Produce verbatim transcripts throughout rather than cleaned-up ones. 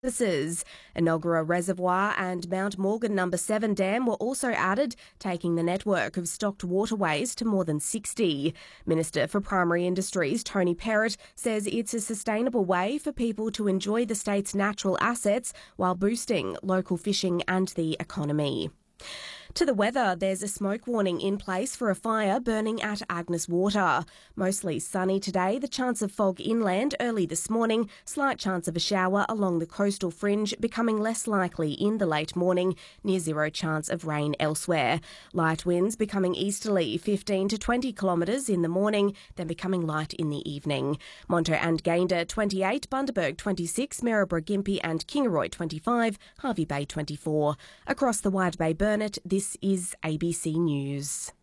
services. Enoggera Reservoir and Mount Morgan Number seven Dam were also added, taking the network of stocked waterways to more than sixty. Minister for Primary Industries Tony Perrott says it's a sustainable way for people to enjoy the state's natural assets while boosting local fishing and the economy. To the weather, there's a smoke warning in place for a fire burning at Agnes Water. Mostly sunny today, the chance of fog inland early this morning, slight chance of a shower along the coastal fringe, becoming less likely in the late morning, near zero chance of rain elsewhere. Light winds becoming easterly, fifteen to twenty kilometres in the morning, then becoming light in the evening. Monto and Gayndah twenty-eight, Bundaberg twenty-six, Maryborough Gympie and Kingaroy twenty-five, Hervey Bay twenty-four. Across the Wide Bay Burnett, this This is A B C News.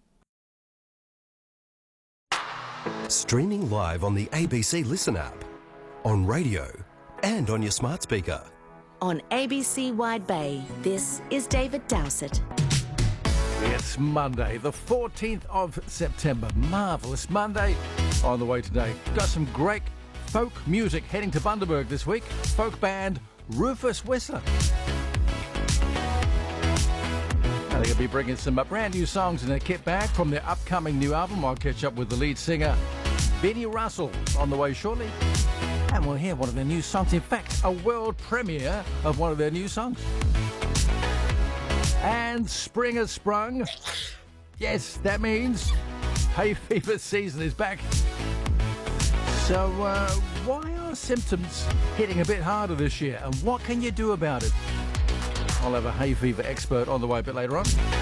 Streaming live on the A B C Listen app, on radio and on your smart speaker. On A B C Wide Bay, this is David Dowsett. It's Monday, the fourteenth of September. Marvellous Monday on the way today. Got some great folk music heading to Bundaberg this week. Folk band Rufus Whistler. They're going to be bringing some brand new songs in their kit bag from their upcoming new album. I'll catch up with the lead singer, Benny Russell, on the way shortly. And we'll hear one of their new songs. In fact, a world premiere of one of their new songs. And spring has sprung. Yes, that means hay fever season is back. So uh, why are symptoms hitting a bit harder this year? And what can you do about it? I'll have a hay fever expert on the way a bit later on.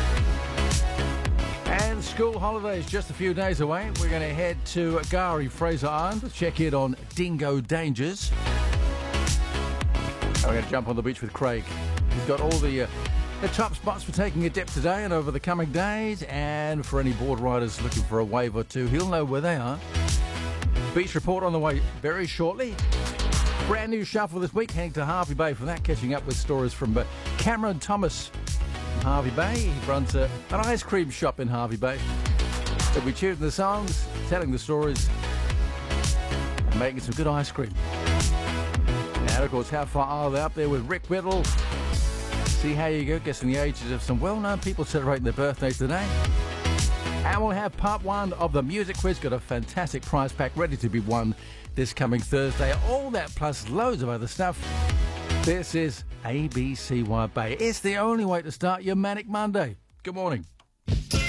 And school holidays just a few days away. We're going to head to Gari, Fraser Island to check in on dingo dangers. And we're going to jump on the beach with Craig. He's got all the, uh, the top spots for taking a dip today and over the coming days. And for any board riders looking for a wave or two, he'll know where they are. Beach report on the way very shortly. Brand new shuffle this week, heading to Hervey Bay for that, catching up with stories from uh, Cameron Thomas from Hervey Bay. He runs uh, an ice cream shop in Hervey Bay. He'll be tuning the songs, telling the stories, and making some good ice cream. And of course, how far are they up there with Rick Whittle? See how you go, guessing the ages of some well-known people celebrating their birthdays today. And we'll have part one of the music quiz. Got a fantastic prize pack ready to be won this coming Thursday. All that plus loads of other stuff. This is A B C Wide Bay. It's the only way to start your Manic Monday. Good morning.